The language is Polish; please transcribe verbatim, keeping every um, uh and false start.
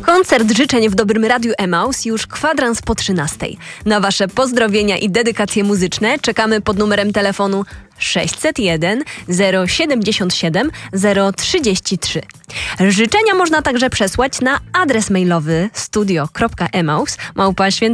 Koncert życzeń w Dobrym Radiu Emaus już kwadrans po trzynastej. Na Wasze pozdrowienia i dedykacje muzyczne czekamy pod numerem telefonu sześćset jeden zero siedemdziesiąt siedem zero trzydzieści trzy. Życzenia można także przesłać na adres mailowy studio kropka emaus małpa